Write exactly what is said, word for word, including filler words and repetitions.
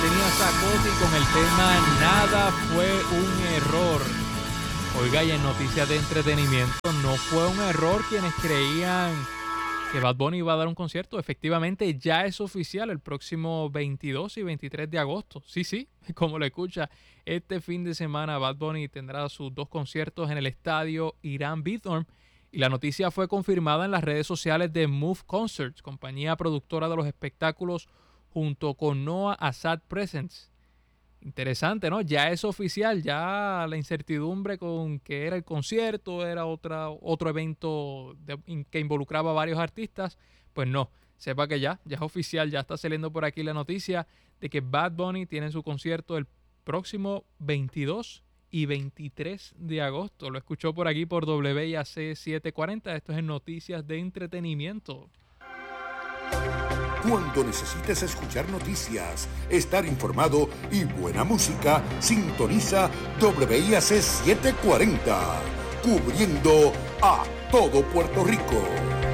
tenía Zacotti con el tema Nada fue un error. Oiga, y en noticias de entretenimiento, no fue un error quienes creían que Bad Bunny iba a dar un concierto. Efectivamente, ya es oficial el próximo veintidós y veintitrés de agosto. Sí, sí, como lo escucha, este fin de semana Bad Bunny tendrá sus dos conciertos en el estadio Irán Bithorn. Y la noticia fue confirmada en las redes sociales de Move Concerts, compañía productora de los espectáculos, junto con Noah Assad Presents. Interesante, ¿no? Ya es oficial, ya la incertidumbre con que era el concierto, era otra, otro evento de, que involucraba a varios artistas, pues no, sepa que ya, ya es oficial, ya está saliendo por aquí la noticia de que Bad Bunny tiene su concierto el próximo veintidós y veintitrés de agosto. Lo escuchó por aquí por W I A C setecientos cuarenta, esto es en Noticias de Entretenimiento. Cuando necesites escuchar noticias, estar informado y buena música, sintoniza W I A C setecientos cuarenta, cubriendo a todo Puerto Rico.